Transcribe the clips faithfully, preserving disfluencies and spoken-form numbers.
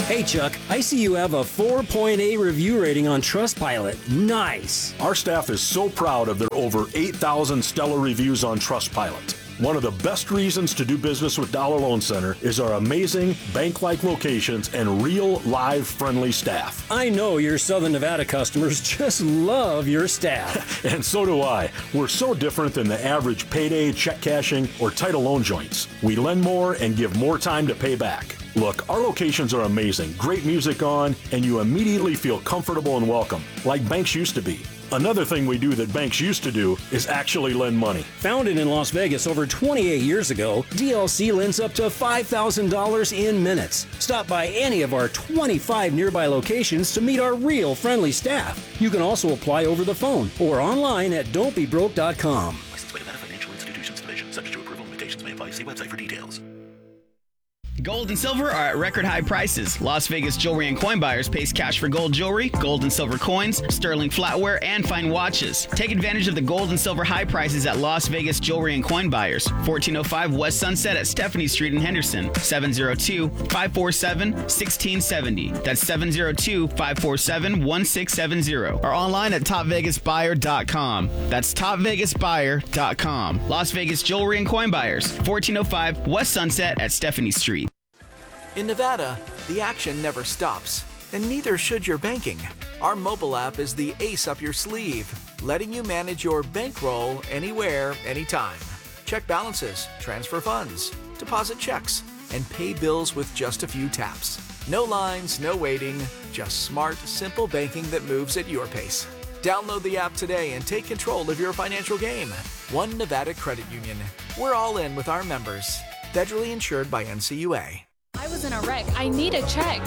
Hey, Chuck, I see you have a four point eight review rating on Trustpilot. Nice. Our staff is so proud of their over eight thousand stellar reviews on Trustpilot. One of the best reasons to do business with Dollar Loan Center is our amazing bank-like locations and real, live, friendly staff. I know your Southern Nevada customers just love your staff. And so do I. We're so different than the average payday, check cashing, or title loan joints. We lend more and give more time to pay back. Look, our locations are amazing, great music on, and you immediately feel comfortable and welcome, like banks used to be. Another thing we do that banks used to do is actually lend money. Founded in Las Vegas over twenty-eight years ago, D L C lends up to five thousand dollars in minutes. Stop by any of our twenty-five nearby locations to meet our real friendly staff. You can also apply over the phone or online at don't be broke dot com. Licensed by Nevada Financial Institutions Division. Subject to approval. Limitations may apply. See website for details. Gold and silver are at record high prices. Las Vegas Jewelry and Coin Buyers pays cash for gold jewelry, gold and silver coins, sterling flatware, and fine watches. Take advantage of the gold and silver high prices at Las Vegas Jewelry and Coin Buyers. fourteen oh five West Sunset at Stephanie Street in Henderson. seven oh two, five four seven, one six seven oh. That's seven oh two, five four seven, one six seven oh. Or online at top vegas buyer dot com. That's top vegas buyer dot com. Las Vegas Jewelry and Coin Buyers. fourteen oh five West Sunset at Stephanie Street. In Nevada, the action never stops, and neither should your banking. Our mobile app is the ace up your sleeve, letting you manage your bankroll anywhere, anytime. Check balances, transfer funds, deposit checks, and pay bills with just a few taps. No lines, no waiting, just smart, simple banking that moves at your pace. Download the app today and take control of your financial game. One Nevada Credit Union. We're all in with our members. Federally insured by N C U A. I was in a wreck. I need a check.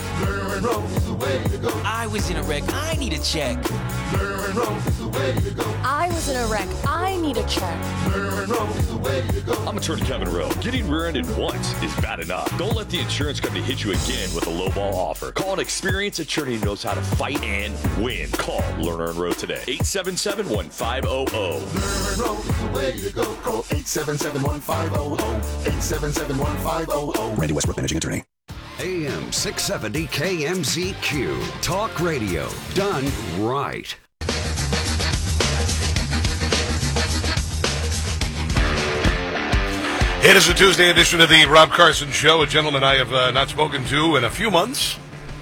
I was in a wreck. I need a check. I was in a wreck. I need a check. I'm attorney Kevin Rowe. Getting rear-ended once is bad enough. Don't let the insurance company hit you again with a lowball offer. Call an experienced attorney who knows how to fight and win. Call Lerner and Rowe today. eight seven seven, one five zero zero. Lerner and Rowe is the way to go. Call eight seven seven, one five zero zero. eight seven seven, one five zero zero. Randy Westbrook, managing attorney. A M six seventy K M Z Q. Talk radio done right. It is a Tuesday edition of the Rob Carson Show, a gentleman I have uh, not spoken to in a few months.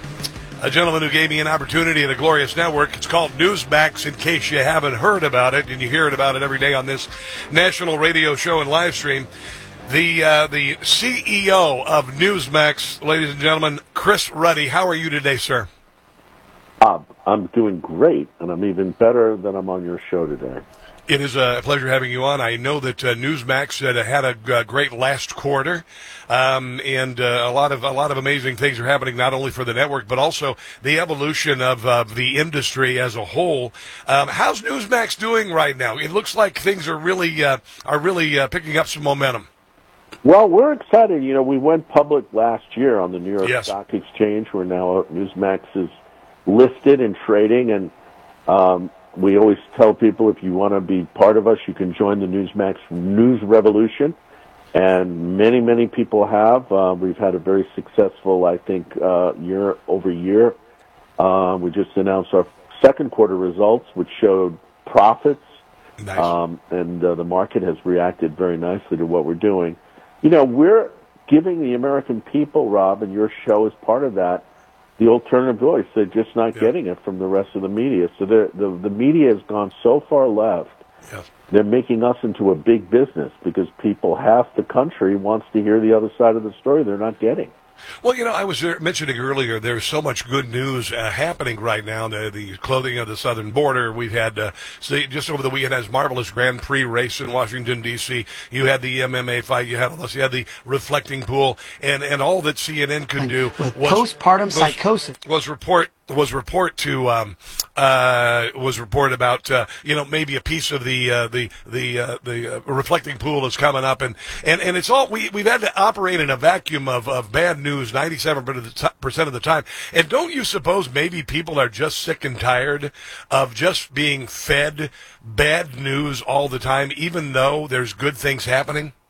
A gentleman who gave me an opportunity at a glorious network. It's called Newsmax, in case you haven't heard about it, and you hear it about it every day on this national radio show and live stream. The uh, the C E O of Newsmax, ladies and gentlemen, Chris Ruddy. How are you today, sir? Uh, I'm doing great, and I'm even better than I'm on your show today. It is a pleasure having you on. I know that uh, Newsmax uh, had a uh, great last quarter, um, and uh, a lot of a lot of amazing things are happening not only for the network but also the evolution of uh, the industry as a whole. Um, how's Newsmax doing right now? It looks like things are really uh, are really uh, picking up some momentum. Well, we're excited. You know, we went public last year on the New York yes. Stock Exchange. We're now Newsmax is listed and trading, and um, we always tell people if you want to be part of us, you can join the Newsmax News Revolution, and many, many people have. Uh, we've had a very successful, I think, uh, year over year. Uh, we just announced our second quarter results, which showed profits, nice. um, and uh, the market has reacted very nicely to what we're doing. You know, we're giving the American people, Rob, and your show is part of that, the alternative voice. They're just not yeah. getting it from the rest of the media. So the the media has gone so far left, yes. they're making us into a big business because people, half the country wants to hear the other side of the story they're not getting. Well, you know, I was mentioning earlier, there's so much good news uh, happening right now. The, the clothing of the southern border. We've had, uh, see, just over the weekend, has marvelous Grand Prix race in Washington, D C You had the M M A fight. You had, you had the reflecting pool. And, and all that C N N could do With was... postpartum was, psychosis. Was report... was report to um uh was report about uh you know maybe a piece of the uh the the uh, the uh, reflecting pool is coming up, and and and it's all we we've had to operate in a vacuum of of bad news ninety-seven percent of the time. And don't you suppose maybe people are just sick and tired of just being fed bad news all the time, even though there's good things happening?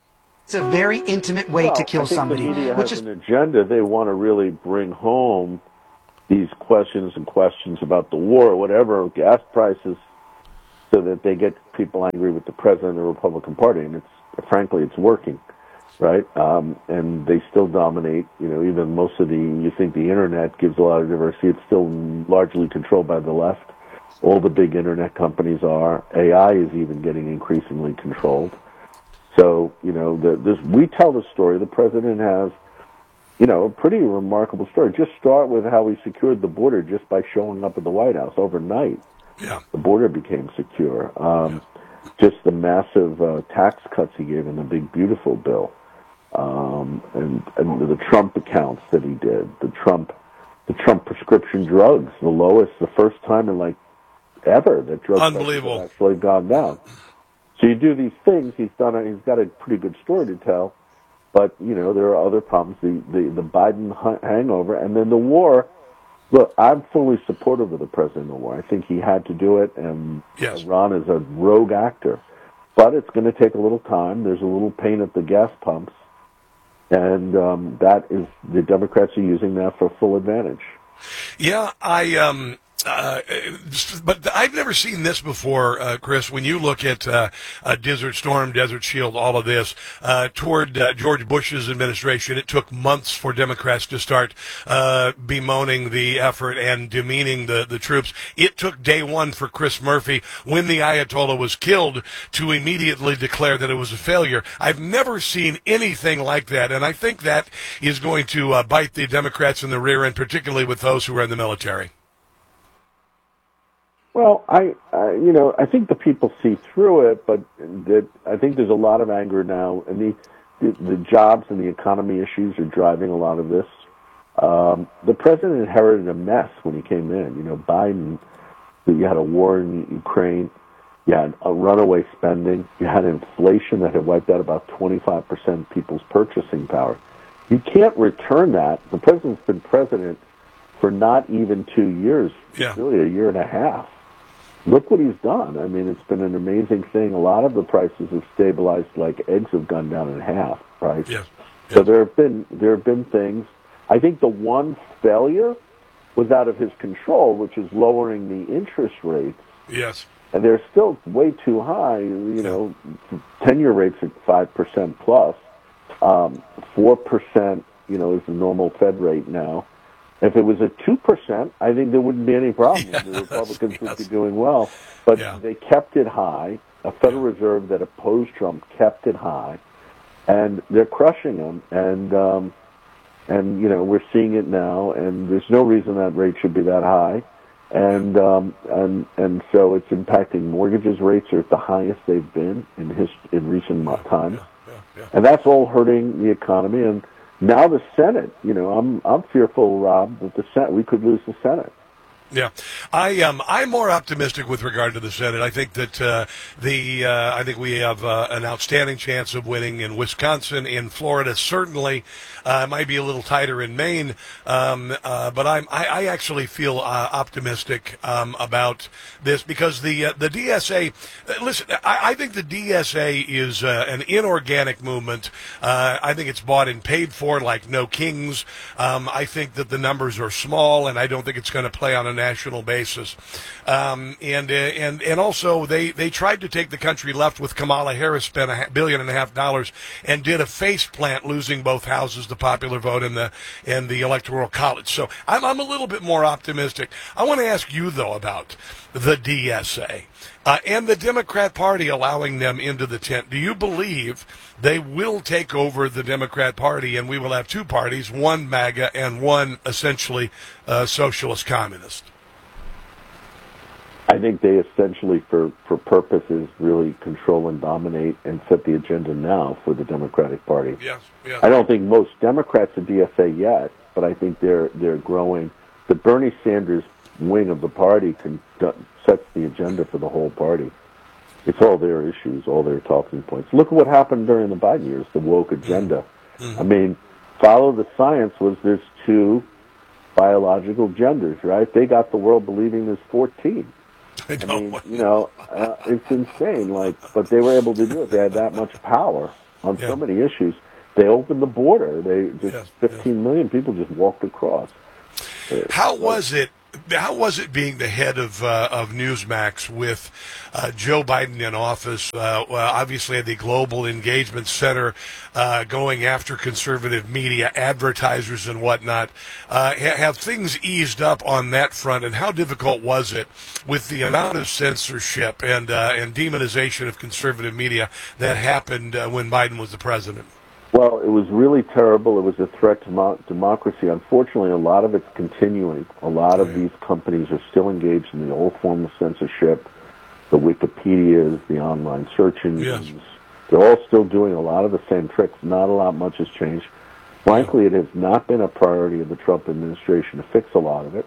It's a very intimate way well, to kill I think somebody. The media which has is an agenda. They want to really bring home these questions and questions about the war or whatever, gas prices, so that they get people angry with the president of the Republican Party. And it's frankly, it's working, right? Um, and they still dominate. You know, even most of the, you think the internet gives a lot of diversity. It's still largely controlled by the left. All the big internet companies are. A I is even getting increasingly controlled. So, you know, the, this, we tell the story. The president has, you know, a pretty remarkable story. Just start with how he secured the border just by showing up at the White House overnight. Yeah. The border became secure. Um, just the massive uh, tax cuts he gave in the Big Beautiful Bill, um, and, and the Trump accounts that he did, the Trump, the Trump prescription drugs, the lowest, the first time in like ever that drug prices have actually gone down. So you do these things. He's done. A, he's got a pretty good story to tell, but you know there are other problems. The the, the Biden hangover, and then the war. Look, I'm fully supportive of the president of the war. I think he had to do it, and yes. Iran is a rogue actor. But it's going to take a little time. There's a little pain at the gas pumps, and um, that is the Democrats are using that for full advantage. Yeah, I. Um... Uh, but I've never seen this before, uh, Chris. When you look at uh, uh, Desert Storm, Desert Shield, all of this, uh, toward uh, George Bush's administration, it took months for Democrats to start uh, bemoaning the effort and demeaning the, the troops. It took day one for Chris Murphy, when the Ayatollah was killed, to immediately declare that it was a failure. I've never seen anything like that, and I think that is going to uh, bite the Democrats in the rear end, particularly with those who are in the military. Well, I, I, you know, I think the people see through it, but that I think there's a lot of anger now, and the, the the jobs and the economy issues are driving a lot of this. Um, the president inherited a mess when he came in. You know, Biden, you had a war in Ukraine, you had a runaway spending, you had inflation that had wiped out about twenty-five percent of people's purchasing power. You can't return that. The president's been president for not even two years, yeah. really a year and a half. Look what he's done. I mean, it's been an amazing thing. A lot of the prices have stabilized, like eggs have gone down in half, right? Yeah. So yeah. there have been there have been things. I think the one failure was out of his control, which is lowering the interest rates. Yes. And they're still way too high. You know, ten-year rates are five percent plus. Um, four percent, you know, is the normal Fed rate now. If it was at two percent, I think there wouldn't be any problem. Yes, the Republicans yes. would be doing well. But yeah. they kept it high. A Federal Reserve that opposed Trump kept it high. And they're crushing him. And, um, and you know, we're seeing it now. And there's no reason that rate should be that high. And, um, and, and so it's impacting mortgages. Rates are at the highest they've been in, his, in recent times. Yeah, yeah, yeah. And that's all hurting the economy. And now the Senate, you know, I'm I'm fearful, Rob, that the Senate we could lose the Senate. Yeah, I um I'm more optimistic with regard to the Senate. I think that uh, the uh, I think we have uh, an outstanding chance of winning in Wisconsin, in Florida. Certainly, uh, it might be a little tighter in Maine, um, uh, but I'm I, I actually feel uh, optimistic um, about this because the uh, the D S A. Listen, I, I think the D S A is uh, an inorganic movement. Uh, I think it's bought and paid for like no kings. Um, I think that the numbers are small, and I don't think it's going to play on a national basis, um, and uh, and and also they, they tried to take the country left with Kamala Harris, spent a billion and a half dollars, and did a face plant, losing both houses, the popular vote and the and the electoral college. So I'm I'm a little bit more optimistic. I want to ask you though about the D S A uh, and the Democrat Party allowing them into the tent. Do you believe they will take over the Democrat Party and we will have two parties, one MAGA and one essentially uh, socialist communist? I think they essentially, for, for purposes, really control and dominate and set the agenda now for the Democratic Party. Yes, yes. I don't think most Democrats are D S A yet, but I think they're they're growing. The Bernie Sanders wing of the party can, sets the agenda for the whole party. It's all their issues, all their talking points. Look at what happened during the Biden years, the woke agenda. Mm-hmm. I mean, follow the science was there's two biological genders, right? They got the world believing there's fourteen. I, I mean, you know, uh, it's insane. Like, but they were able to do it. They had that much power. on Yeah. so many issues. They opened the border. They just Yes, fifteen million people just walked across. How was it? How was it being the head of uh, of Newsmax with uh, Joe Biden in office? Uh, well, obviously, at the Global Engagement Center, uh, going after conservative media, advertisers, and whatnot. Uh, ha- have things eased up on that front? And how difficult was it with the amount of censorship and uh, and demonization of conservative media that happened uh, when Biden was the president? Well, it was really terrible. It was a threat to mo- democracy. Unfortunately, a lot of it's continuing. A lot of these companies are still engaged in the old form of censorship, the Wikipedias, the online search engines. Yes. They're all still doing a lot of the same tricks. Not a lot much has changed. Frankly, it has not been a priority of the Trump administration to fix a lot of it,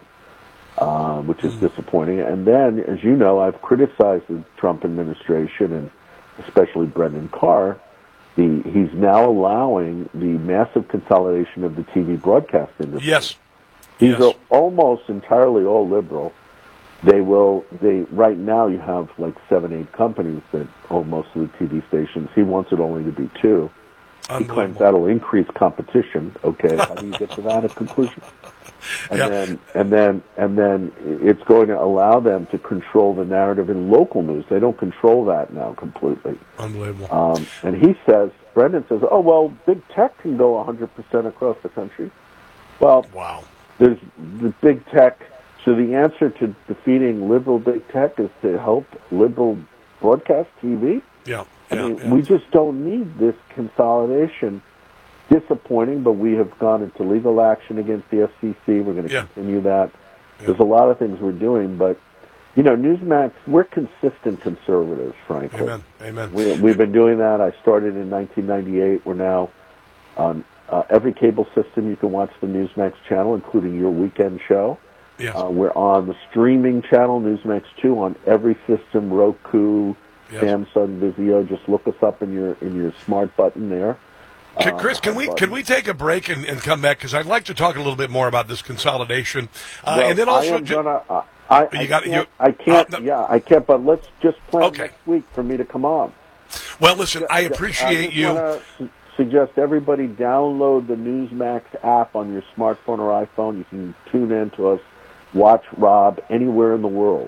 uh, which is Mm-hmm. disappointing. And then, as you know, I've criticized the Trump administration, and especially Brendan Carr. The, he's now allowing the massive consolidation of the T V broadcast industry. Yes. These Yes. are almost entirely all liberal. They will, they, right now you have like seven, eight companies that own most of the T V stations. He wants it only to be two. He claims that'll increase competition. Okay, how do you get to that conclusion? And Yeah. then, and then, and then it's going to allow them to control the narrative in local news. They don't control that now completely. Unbelievable. Um, and he says, Brendan says, oh, well, big tech can go one hundred percent across the country. Well, wow. There's the big tech. So the answer to defeating liberal big tech is to help liberal broadcast T V? Yeah. I yeah, mean, yeah. we just don't need this consolidation. Disappointing, but we have gone into legal action against the F C C. We're going to Yeah. continue that. There's a lot of things we're doing, but, you know, Newsmax, we're consistent conservatives, frankly. Amen. Amen. We, we've been doing that. I started in nineteen ninety-eight. We're now on uh, every cable system. You can watch the Newsmax channel, including your weekend show. Yes. Uh, we're on the streaming channel, Newsmax two, on every system, Roku, Yes. Samsung, Vizio. Just look us up in your in your smart button there. Can, Uh, Chris, can we can we take a break and, and come back? Because I'd like to talk a little bit more about this consolidation, uh, Well, and then I also. am ju- gonna, uh, I, You I got- can't, you- I can't uh, no. yeah, I can't, but let's just plan Okay. next week for me to come on. well, listen, I I appreciate just you. wanna su- suggest everybody download the Newsmax app on your smartphone or iPhone. You can tune in to us, watch Rob anywhere in the world.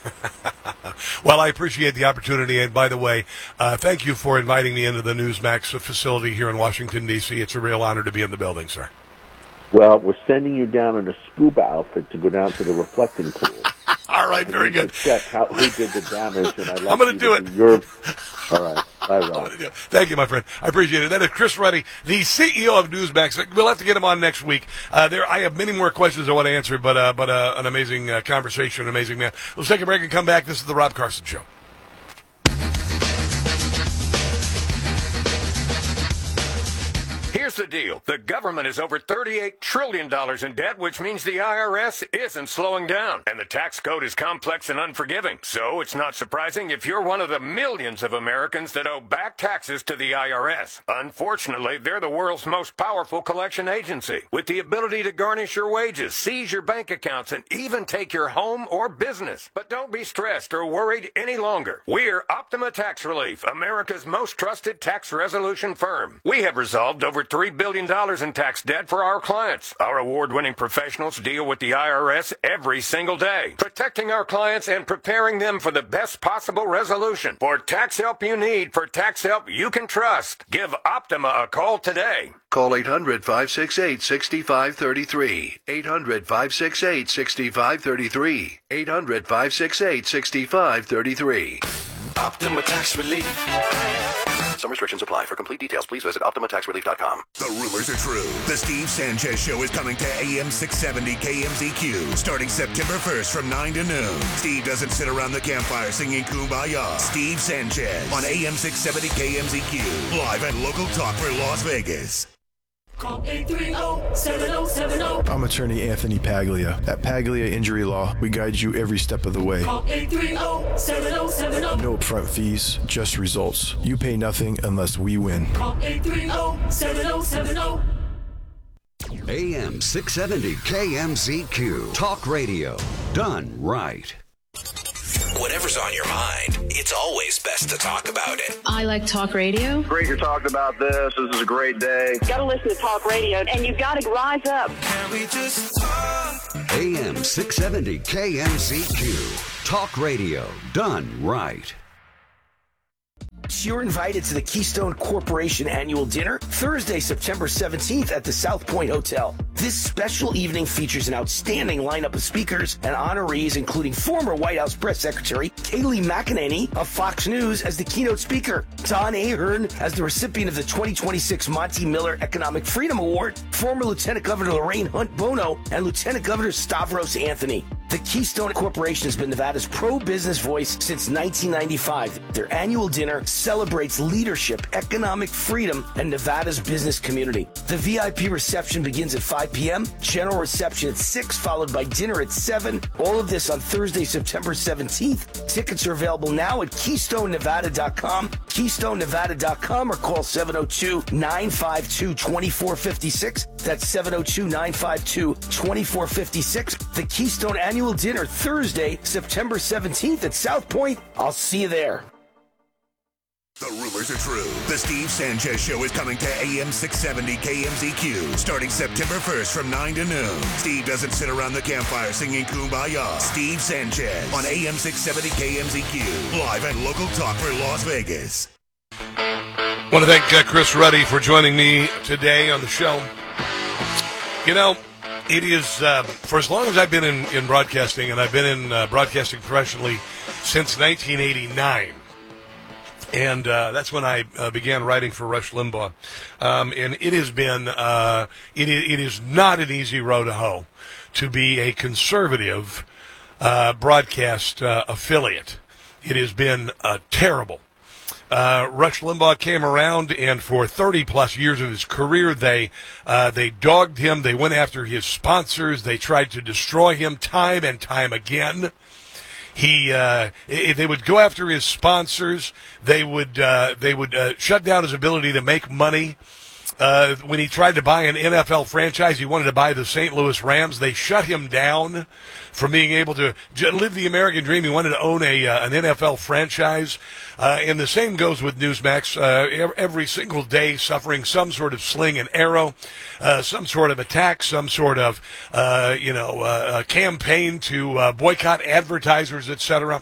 Well, I appreciate the opportunity, and by the way, uh, thank you for inviting me into the Newsmax facility here in Washington, D C It's a real honor to be in the building, sir. Well, we're sending you down in a scuba outfit to go down to the reflecting pool. All right, very good. Check how, who did the damage, and I'd like I'm gonna you do to it. Your, all right, bye, Rob. Thank you, my friend. I appreciate it. That is Chris Ruddy, the C E O of Newsmax. We'll have to get him on next week. Uh, there, I have many more questions I want to answer, but uh, but uh, an amazing uh, conversation, an amazing man. Let's take a break and come back. This is the Rob Carson Show. Here's the deal. The government is over thirty-eight trillion dollars in debt, which means the I R S isn't slowing down. And the tax code is complex and unforgiving. So it's not surprising if you're one of the millions of Americans that owe back taxes to the I R S. Unfortunately, they're the world's most powerful collection agency, with the ability to garnish your wages, seize your bank accounts, and even take your home or business. But don't be stressed or worried any longer. We're Optima Tax Relief, America's most trusted tax resolution firm. We have resolved over three billion dollars in tax debt for our clients. Our award-winning professionals deal with the I R S every single day, protecting our clients and preparing them for the best possible resolution. For tax help you need, for tax help you can trust, give Optima a call today. Call eight hundred, five six eight, six five three three. eight hundred, five six eight, six five three three. eight hundred, five six eight, six five three three. Optima Tax Relief. Some restrictions apply. For complete details, please visit Optima Tax Relief dot com. The rumors are true. The Steve Sanchez Show is coming to A M six seventy K M Z Q starting September first from nine to noon. Steve doesn't sit around the campfire singing Kumbaya. Steve Sanchez on A M six seventy K M Z Q. Live and local talk for Las Vegas. Call eight three zero, seven zero seven zero. I'm attorney Anthony Paglia. At Paglia Injury Law, we guide you every step of the way. Call eight three zero, seven zero seven zero. No upfront fees, just results. You pay nothing unless we win. Call eight three zero, seven zero seven zero. A M six seventy K M Z Q. Talk radio. Done right. Whatever's on your mind, it's always best to talk about it. I like talk radio. Great you're talking about this. This is a great day. You gotta listen to talk radio, and you gotta rise up. Can we just talk? A M six seventy K M Z Q. Talk radio done right. You're invited to the Keystone Corporation Annual Dinner Thursday, September seventeenth at the South Point Hotel. This special evening features an outstanding lineup of speakers and honorees, including former White House Press Secretary Kayleigh McEnany of Fox News as the keynote speaker, Don Ahern as the recipient of the twenty twenty-six Monty Miller Economic Freedom Award, former Lieutenant Governor Lorraine Hunt Bono, and Lieutenant Governor Stavros Anthony. The Keystone Corporation has been Nevada's pro-business voice since nineteen ninety-five. Their annual dinner celebrates leadership, economic freedom, and Nevada's business community. The V I P reception begins at five p.m., general reception at six, followed by dinner at seven. All of this on Thursday, September seventeenth. Tickets are available now at keystone nevada dot com, keystone nevada dot com, or call seven oh two, nine five two, two four five six. That's seven oh two, nine five two, two four five six. The Keystone Annual Dinner, Thursday, September seventeenth at South Point. I'll see you there. The rumors are true. The Steve Sanchez Show is coming to A M six seventy K M Z Q starting September first from nine to noon. Steve doesn't sit around the campfire singing Kumbaya. Steve Sanchez on A M six seventy K M Z Q. Live and local talk for Las Vegas. I want to thank uh, Chris Ruddy for joining me today on the show. You know, it is, uh, for as long as I've been in, in broadcasting, and I've been in uh, broadcasting professionally since nineteen eighty-nine, and uh, that's when I uh, began writing for Rush Limbaugh. Um, and it has been, uh, it, it is not an easy row to hoe to be a conservative uh, broadcast uh, affiliate. It has been uh, terrible. Uh, Rush Limbaugh came around, and for thirty plus years of his career, they uh, they dogged him. They went after his sponsors. They tried to destroy him time and time again. He uh, if they would go after his sponsors, they would uh, they would uh, shut down his ability to make money. Uh, when he tried to buy an N F L franchise, he wanted to buy the Saint Louis Rams. They shut him down from being able to live the American dream. He wanted to own a uh, an N F L franchise. Uh, and the same goes with Newsmax. Uh, every single day suffering some sort of sling and arrow, uh, some sort of attack, some sort of, uh, you know, uh, campaign to uh, boycott advertisers, et cetera.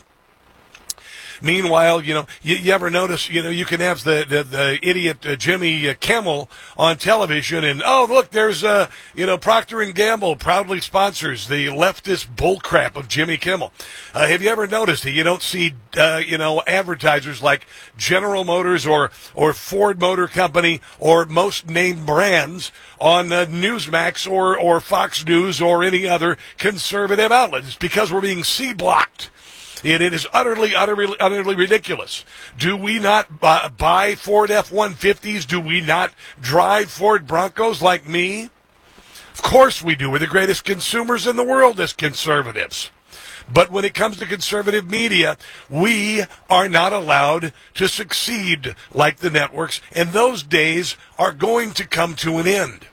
Meanwhile, you know, you, you ever notice, you know, you can have the, the, the idiot uh, Jimmy uh, Kimmel on television, and, oh, look, there's, uh, you know, Procter and Gamble proudly sponsors the leftist bullcrap of Jimmy Kimmel. Uh, have you ever noticed that you don't see, uh, you know, advertisers like General Motors or, or Ford Motor Company or most named brands on uh, Newsmax or, or Fox News or any other conservative outlet? It's because we're being C-blocked. And it is utterly, utterly, utterly ridiculous. Do we not buy, buy Ford F one fifties? Do we not drive Ford Broncos like me? Of course we do. We're the greatest consumers in the world as conservatives. But when it comes to conservative media, we are not allowed to succeed like the networks, and those days are going to come to an end.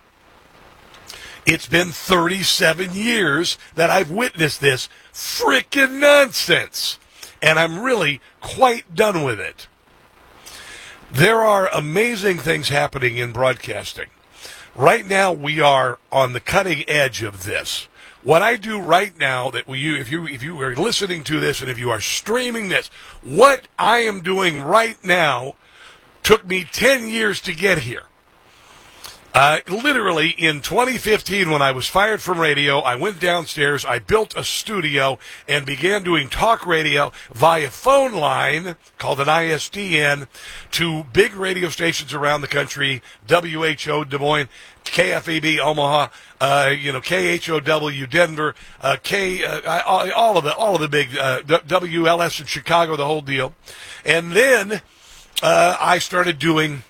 It's been thirty-seven years that I've witnessed this frickin' nonsense, and I'm really quite done with it. There are amazing things happening in broadcasting. Right now, we are on the cutting edge of this. What I do right now, that you, if you if you are listening to this and if you are streaming this, what I am doing right now took me ten years to get here. Uh, literally, in twenty fifteen, when I was fired from radio, I went downstairs, I built a studio, and began doing talk radio via phone line, called an I S D N, to big radio stations around the country, W H O Des Moines, K F A B Omaha, uh, you know, K H O W Denver, uh, K, uh, all of the, all of the big, uh, W L S in Chicago, the whole deal. And then, uh, I started doing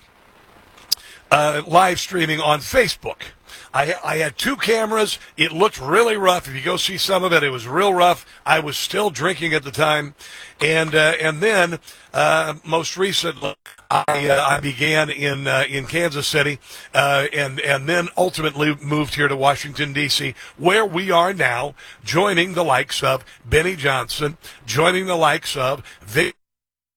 Uh, live streaming on Facebook. I, I had two cameras. It looked really rough. If you go see some of it, it was real rough. I was still drinking at the time. And uh, and then, uh, most recently, I, uh, I began in uh, in Kansas City, uh, and, and then ultimately moved here to Washington, D C, where we are now, joining the likes of Benny Johnson, joining the likes of Vic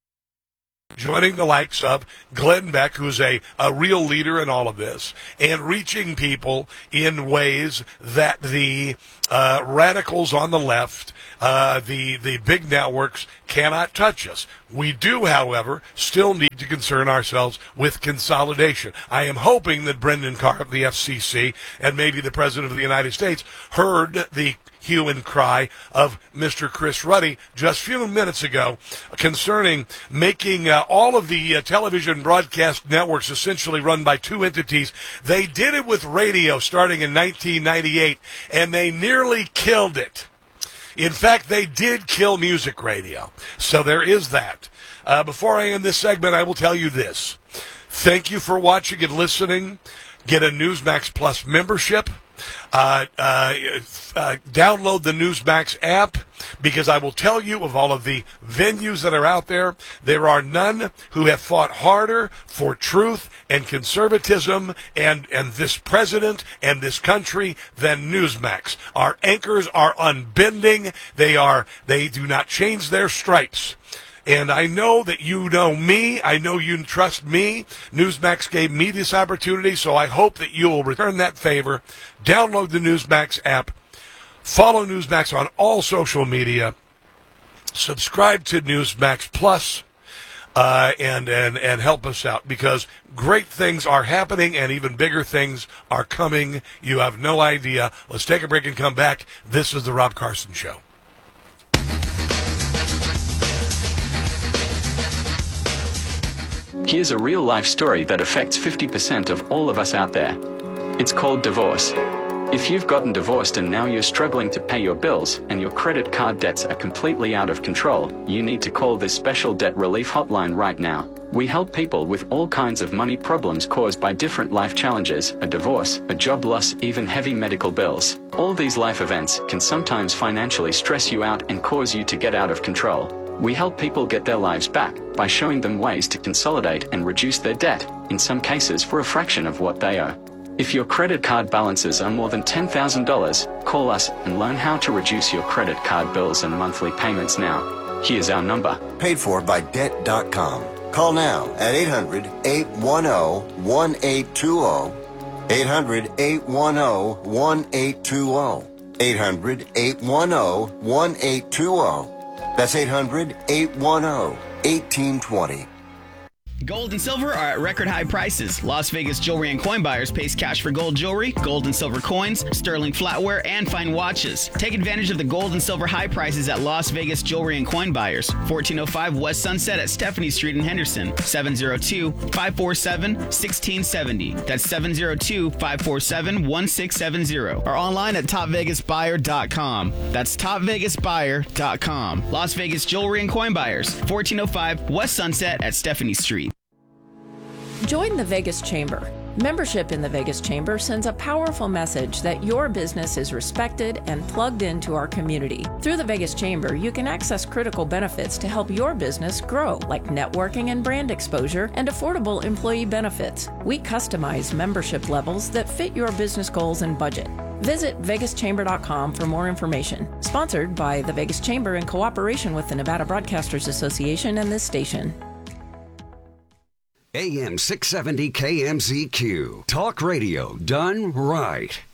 joining the likes of Glenn Beck, who's a, a real leader in all of this, and reaching people in ways that the uh, radicals on the left, uh, the, the big networks cannot touch us. We do, however, still need to concern ourselves with consolidation. I am hoping that Brendan Carr of the F C C and maybe the President of the United States heard the hue and cry of Mister Chris Ruddy just a few minutes ago concerning making uh, all of the uh, television broadcast networks essentially run by two entities. They did it with radio starting in nineteen ninety-eight, and they nearly killed it. In fact, they did kill music radio. So there is that. Uh, before I end this segment, I will tell you this. Thank you for watching and listening. Get a Newsmax Plus membership. Uh, uh, uh, download the Newsmax app, because I will tell you, of all of the venues that are out there, there are none who have fought harder for truth and conservatism and, and this president and this country than Newsmax. Our anchors are unbending. They are, they do not change their stripes. And I know that you know me. I know you trust me. Newsmax gave me this opportunity, so I hope that you will return that favor. Download the Newsmax app. Follow Newsmax on all social media. Subscribe to Newsmax Plus, uh, and, and, and help us out, because great things are happening and even bigger things are coming. You have no idea. Let's take a break and come back. This is The Rob Carson Show. Here's a real-life story that affects fifty percent of all of us out there. It's called divorce. If you've gotten divorced and now you're struggling to pay your bills and your credit card debts are completely out of control, you need to call this special debt relief hotline right now. We help people with all kinds of money problems caused by different life challenges, a divorce, a job loss, even heavy medical bills. All these life events can sometimes financially stress you out and cause you to get out of control. We help people get their lives back by showing them ways to consolidate and reduce their debt, in some cases for a fraction of what they owe. If your credit card balances are more than ten thousand dollars, call us and learn how to reduce your credit card bills and monthly payments now. Here's our number. Paid for by debt dot com. Call now at eight hundred, eight one zero, one eight two zero. eight hundred, eight one zero, one eight two zero. eight hundred, eight one zero, one eight two zero. That's eight hundred, eight one zero, one eight two zero. Gold and silver are at record high prices. Las Vegas Jewelry and Coin Buyers pays cash for gold jewelry, gold and silver coins, sterling flatware, and fine watches. Take advantage of the gold and silver high prices at Las Vegas Jewelry and Coin Buyers, fourteen oh five West Sunset at Stephanie Street in Henderson, seven oh two, five four seven, one six seven oh. That's seven oh two, five four seven, one six seven oh. Or online at top vegas buyer dot com. That's top vegas buyer dot com. Las Vegas Jewelry and Coin Buyers, fourteen oh five West Sunset at Stephanie Street. Join the Vegas Chamber. Membership in the Vegas Chamber sends a powerful message that your business is respected and plugged into our community. Through the Vegas Chamber, you can access critical benefits to help your business grow, like networking and brand exposure and affordable employee benefits. We customize membership levels that fit your business goals and budget. Visit vegas chamber dot com for more information. Sponsored by the Vegas Chamber in cooperation with the Nevada Broadcasters Association and this station. A M six seventy K M Z Q. Talk radio done right.